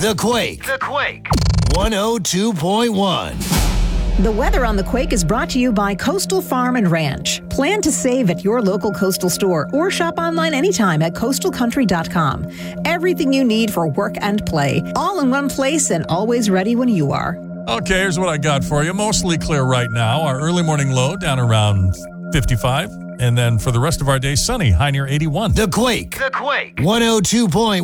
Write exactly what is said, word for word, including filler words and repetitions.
The Quake. The Quake. one oh two point one. The weather on The Quake is brought to you by Coastal Farm and Ranch. Plan to save at your local Coastal store or shop online anytime at coastal country dot com. Everything you need for work and play, all in one place and always ready when you are. Okay, here's what I got for you. Mostly clear right now. Our early morning low down around fifty-five. And then for the rest of our day, sunny, high near eighty-one. The Quake. The Quake. one oh two point one.